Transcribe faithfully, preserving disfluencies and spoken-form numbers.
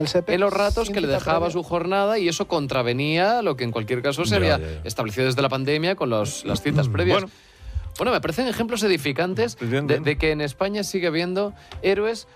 en los ratos que le dejaba su jornada, y eso contravenía lo que en cualquier caso se había establecido desde la pandemia con los, las citas previas. Bueno. Bueno, me parecen ejemplos edificantes de, de que en España sigue habiendo héroes